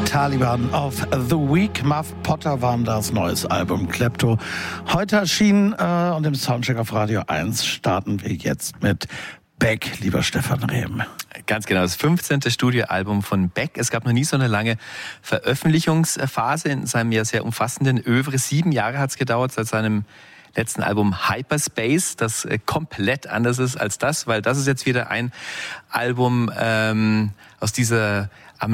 Taliban auf The Week. Muff Potter waren das neues Album Klepto. Heute erschienen und im Soundcheck auf Radio 1 starten wir jetzt mit Beck, lieber Stefan Rehm. Ganz genau, das 15. Studioalbum von Beck. Es gab noch nie so eine lange Veröffentlichungsphase in seinem ja sehr umfassenden Övre. 7 Jahre hat es gedauert seit seinem letzten Album Hyperspace, das komplett anders ist als das, weil das ist jetzt wieder ein Album aus dieser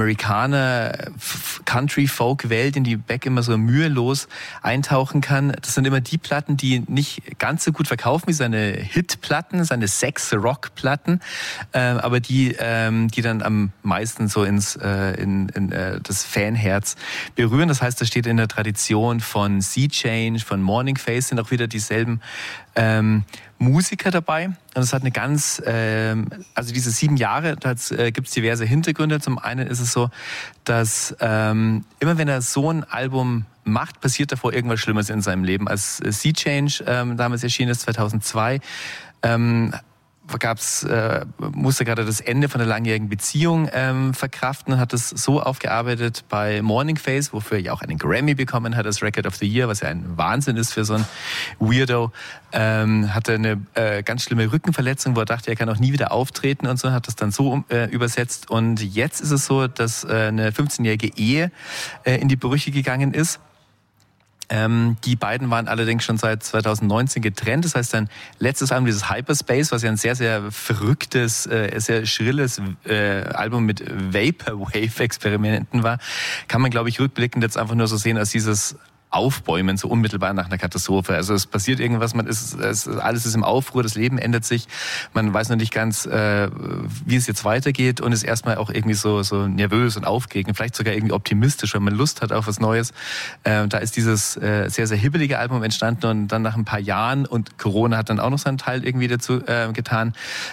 Amerikaner-Country-Folk-Welt, in die Beck immer so mühelos eintauchen kann. Das sind immer die Platten, die nicht ganz so gut verkaufen wie seine Hit-Platten, seine Sex-Rock-Platten, aber die dann am meisten so ins das Fanherz berühren. Das heißt, das steht in der Tradition von Sea Change, von Morning Face, sind auch wieder dieselben Musiker dabei. Und es hat eine ganz, also diese 7 Jahre, da gibt es diverse Hintergründe. Zum einen ist es so, dass immer wenn er so ein Album macht, passiert davor irgendwas Schlimmes in seinem Leben. Als Sea Change damals erschienen ist, 2002, musste gerade das Ende von einer langjährigen Beziehung verkraften und hat es so aufgearbeitet bei Morning Face, wofür er ja auch einen Grammy bekommen hat als Record of the Year, was ja ein Wahnsinn ist für so ein Weirdo. Hatte eine ganz schlimme Rückenverletzung, wo er dachte, er kann auch nie wieder auftreten und so, hat das dann so übersetzt. Und jetzt ist es so, dass eine 15-jährige Ehe in die Brüche gegangen ist. Die beiden waren allerdings schon seit 2019 getrennt. Das heißt, sein letztes Album, dieses Hyperspace, was ja ein sehr, sehr verrücktes, sehr schrilles Album mit Vaporwave-Experimenten war, kann man, glaube ich, rückblickend jetzt einfach nur so sehen als dieses Aufbäumen, so unmittelbar nach einer Katastrophe. Also es passiert irgendwas, alles ist im Aufruhr, das Leben ändert sich, man weiß noch nicht ganz, wie es jetzt weitergeht und ist erstmal auch irgendwie so nervös und aufgeregt, vielleicht sogar irgendwie optimistisch, wenn man Lust hat auf was Neues. Da ist dieses sehr, sehr hibbelige Album entstanden und dann nach ein paar Jahren, und Corona hat dann auch noch seinen Teil irgendwie dazu getan,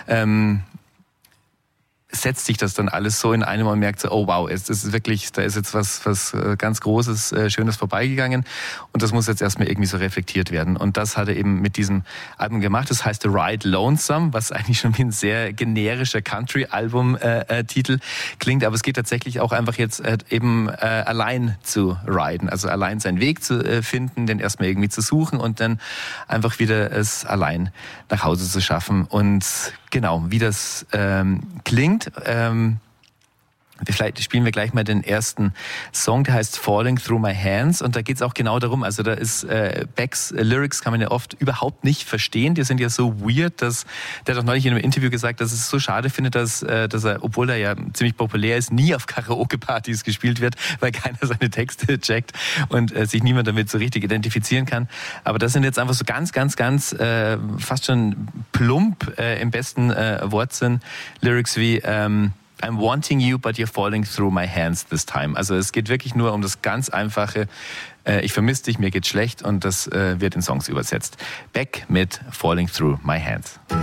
setzt sich das dann alles so in einem und merkt so, oh wow, es ist wirklich, da ist jetzt was ganz Großes, Schönes vorbeigegangen und das muss jetzt erstmal irgendwie so reflektiert werden. Und das hat er eben mit diesem Album gemacht. Das heißt The Ride Lonesome, was eigentlich schon wie ein sehr generischer Country-Album-Titel klingt, aber es geht tatsächlich auch einfach jetzt eben allein zu riden, also allein seinen Weg zu finden, den erstmal irgendwie zu suchen und dann einfach wieder es allein nach Hause zu schaffen. Und genau, wie das klingt, vielleicht spielen wir gleich mal den ersten Song, der heißt Falling Through My Hands, und da geht's auch genau darum, also da ist Becks Lyrics kann man ja oft überhaupt nicht verstehen, die sind ja so weird, dass der hat auch neulich in einem Interview gesagt, dass es so schade findet, dass er, obwohl er ja ziemlich populär ist, nie auf Karaoke-Partys gespielt wird, weil keiner seine Texte checkt und sich niemand damit so richtig identifizieren kann. Aber das sind jetzt einfach so ganz fast schon plump im besten Wortsinn Lyrics wie I'm wanting you, but you're falling through my hands this time. Also es geht wirklich nur um das ganz einfache, ich vermisse dich, mir geht's schlecht, und das wird in Songs übersetzt. Beck mit Falling Through My Hands.